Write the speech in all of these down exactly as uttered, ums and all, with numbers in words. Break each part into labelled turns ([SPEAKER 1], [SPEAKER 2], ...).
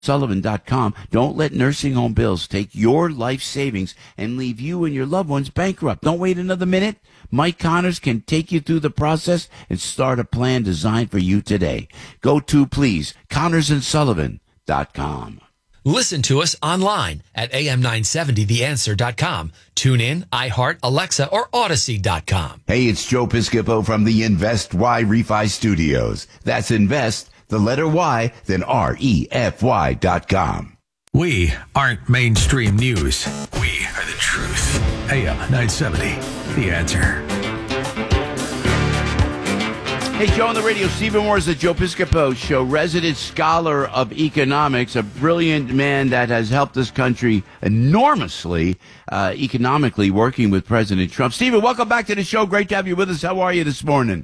[SPEAKER 1] Sullivan dot com. Don't let nursing home bills take your life savings and leave you and your loved ones bankrupt. Don't wait another minute. Mike Connors can take you through the process and start a plan designed for you today. Go to, please, Connors and Sullivan dot com.
[SPEAKER 2] Listen to us online at A M nine seventy the answer dot com. Tune in, iHeart, Alexa, or Odyssey dot com.
[SPEAKER 3] Hey, it's Joe Piscopo from the Invest Y Refi Studios. That's Invest, the letter Y, then R E F Y dot com.
[SPEAKER 4] We aren't mainstream news. We are the truth. A M nine seventy, The Answer.
[SPEAKER 1] Hey, Joe on the radio. Stephen Moore is the Joe Piscopo Show, resident scholar of economics, a brilliant man that has helped this country enormously uh, economically, working with President Trump. Stephen, welcome back to the show. Great to have you with us. How are you this morning?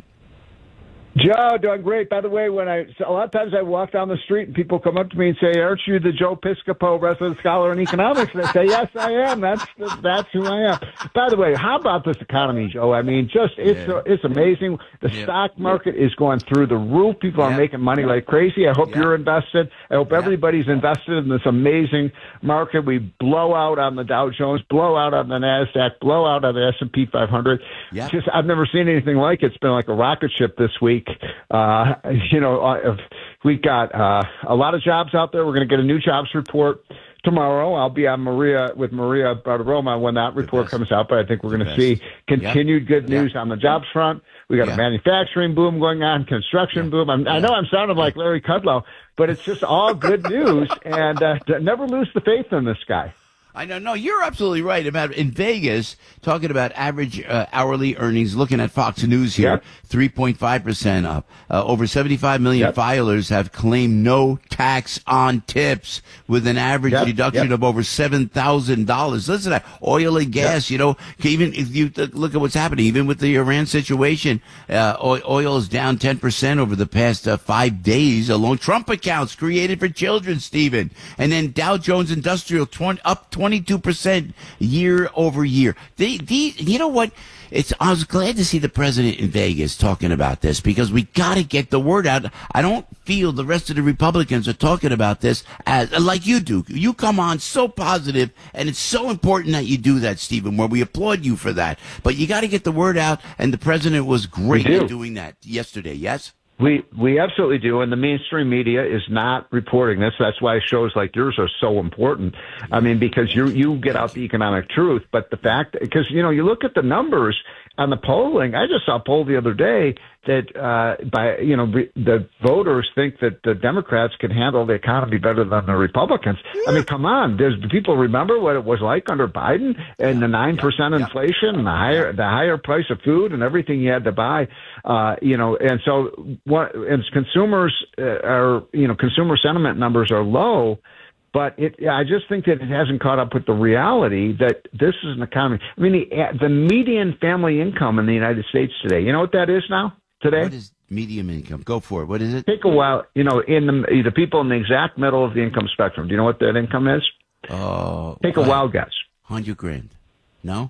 [SPEAKER 5] Joe, doing great. By the way, when I a lot of times I walk down the street and people come up to me and say, "Aren't you the Joe Piscopo, resident scholar in economics?" And I say, "Yes, I am. That's that's who I am." By the way, how about this economy, Joe? I mean, just it's
[SPEAKER 1] Yeah.
[SPEAKER 5] it's amazing. The
[SPEAKER 1] Yep.
[SPEAKER 5] stock market is going through the roof. People are
[SPEAKER 1] Yep.
[SPEAKER 5] making money like crazy. I hope
[SPEAKER 1] Yep.
[SPEAKER 5] you're invested. I hope
[SPEAKER 1] Yep.
[SPEAKER 5] everybody's invested in this amazing market. We blow out on the Dow Jones, blow out on the Nasdaq, blow out on the S and P five hundred.
[SPEAKER 1] Yep.
[SPEAKER 5] Just I've never seen anything like it. It's been like a rocket ship this week. Uh, you know, uh, we've got uh, a lot of jobs out there. We're going to get a new jobs report tomorrow. I'll be on Maria with Maria Bartiromo when that report
[SPEAKER 1] best.
[SPEAKER 5] comes out. But I think we're
[SPEAKER 1] The
[SPEAKER 5] going to
[SPEAKER 1] best.
[SPEAKER 5] see continued good
[SPEAKER 1] Yep.
[SPEAKER 5] news on the jobs front. We got
[SPEAKER 1] Yeah.
[SPEAKER 5] a manufacturing boom going on, construction
[SPEAKER 1] Yeah.
[SPEAKER 5] boom. I'm, I know I'm sounding like Larry Kudlow, but it's just all good news. And uh, never lose the faith in this guy.
[SPEAKER 1] I know. No, you're absolutely right about in Vegas, talking about average uh, hourly earnings, looking at Fox News here,
[SPEAKER 5] Yep.
[SPEAKER 1] three point five percent up. Uh, over seventy-five million
[SPEAKER 5] Yep.
[SPEAKER 1] filers have claimed no tax on tips with an average
[SPEAKER 5] Yep.
[SPEAKER 1] deduction
[SPEAKER 5] Yep.
[SPEAKER 1] of over seven thousand dollars. Listen to that. Oil and gas, you know, even if you th- look at what's happening, even with the Iran situation, uh, oil, oil is down ten percent over the past uh, five days alone. Trump accounts created for children, Stephen. And then Dow Jones Industrial twenty, up twenty-two percent year over year. They, these, you know what? It's, I was glad to see the president in Vegas talking about this because we got to get the word out. I don't feel the rest of the Republicans are talking about this as like you do. You come on so positive, and it's so important that you do that, Stephen, where we applaud you for that. But you got to get the word out, and the president was great
[SPEAKER 5] We do.
[SPEAKER 1] in doing that yesterday, yes?
[SPEAKER 5] We we absolutely do, and the mainstream media is not reporting this. That's why shows like yours are so important. I mean, because you you get out the economic truth, but the fact, because you know, you look at the numbers on the polling. I just saw a poll the other day that uh, by you know the voters think that the Democrats can handle the economy better than the Republicans. I mean, come on, does people remember what it was like under Biden and the nine percent inflation and the higher the higher price of food and everything you had to buy? Uh, you know, and so what? And consumers uh, are you know consumer sentiment numbers are low. But it, I just think that it hasn't caught up with the reality that this is an economy. I mean, the, the median family income in the United States today, you know what that is now today?
[SPEAKER 1] What is medium income? Go for it. What is it?
[SPEAKER 5] Take a while, you know, in the, the people in the exact middle of the income spectrum. Do you know what that income is?
[SPEAKER 1] Oh,
[SPEAKER 5] Take a wild guess.
[SPEAKER 1] Hundred grand. No?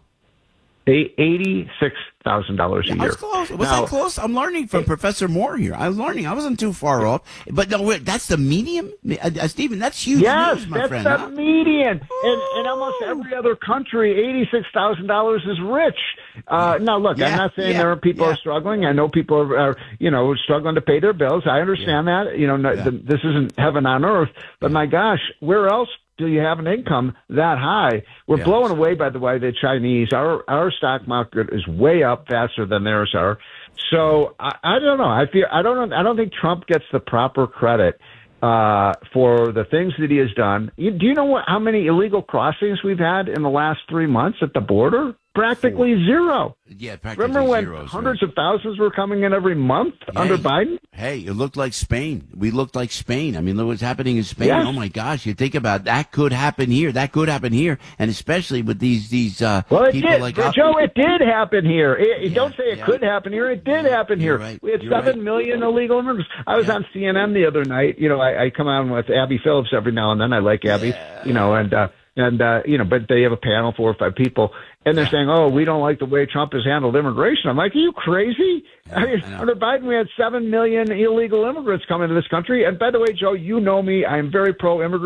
[SPEAKER 5] eighty-six thousand dollars a
[SPEAKER 1] I
[SPEAKER 5] year.
[SPEAKER 1] was close. Was
[SPEAKER 5] Now-
[SPEAKER 1] that close? I'm learning from Professor Moore here. I'm learning. I wasn't too far off. But no, wait, that's the medium? Uh, uh, Stephen, that's huge
[SPEAKER 5] Yes,
[SPEAKER 1] news, my
[SPEAKER 5] that's
[SPEAKER 1] friend.
[SPEAKER 5] the
[SPEAKER 1] huh?
[SPEAKER 5] median. In, in almost every other country, eighty-six thousand dollars is rich. Uh, now, look,
[SPEAKER 1] Yeah,
[SPEAKER 5] I'm not saying
[SPEAKER 1] yeah,
[SPEAKER 5] there are people
[SPEAKER 1] yeah.
[SPEAKER 5] are struggling. I know people are, are, you know, struggling to pay their bills. I understand that. You know, no,
[SPEAKER 1] Yeah.
[SPEAKER 5] the, this isn't heaven on earth. But my gosh, where else do you have an income that high? We're
[SPEAKER 1] Yeah.
[SPEAKER 5] blown away by the way the Chinese. Our our stock market is way up faster than theirs are. So I, I don't know. I feel I don't know. I don't think Trump gets the proper credit uh, for the things that he has done. You, do you know what, how many illegal crossings we've had in the last three months at the border? Practically zero.
[SPEAKER 1] Yeah, practically
[SPEAKER 5] Remember when
[SPEAKER 1] zeros,
[SPEAKER 5] hundreds
[SPEAKER 1] right?
[SPEAKER 5] of thousands were coming in every month
[SPEAKER 1] Yeah.
[SPEAKER 5] under Biden?
[SPEAKER 1] Hey, it looked like Spain. We looked like Spain. I mean, look what's happening in Spain.
[SPEAKER 5] Yes.
[SPEAKER 1] Oh my gosh! You think about that could happen here. That could happen here, and especially with these these uh,
[SPEAKER 5] Well, it
[SPEAKER 1] people
[SPEAKER 5] did,
[SPEAKER 1] like
[SPEAKER 5] but Joe. It did happen here. It,
[SPEAKER 1] Yeah,
[SPEAKER 5] don't say it
[SPEAKER 1] yeah.
[SPEAKER 5] could happen here. It did
[SPEAKER 1] Yeah,
[SPEAKER 5] happen
[SPEAKER 1] you're
[SPEAKER 5] here.
[SPEAKER 1] right,
[SPEAKER 5] We had
[SPEAKER 1] you're
[SPEAKER 5] seven
[SPEAKER 1] right.
[SPEAKER 5] million illegal immigrants. I was
[SPEAKER 1] Yeah.
[SPEAKER 5] on C N N the other night. You know, I, I come on with Abby Phillips every now and then. I like Abby. You know, and uh, And, uh, you know, but they have a panel, four or five people, and they're yeah. saying, oh, we don't like the way Trump has handled immigration. I'm like, are you crazy? Yeah, I mean, I under Biden, we had seven million illegal immigrants come into this country. And by the way, Joe, you know me. I'm very pro-immigrant.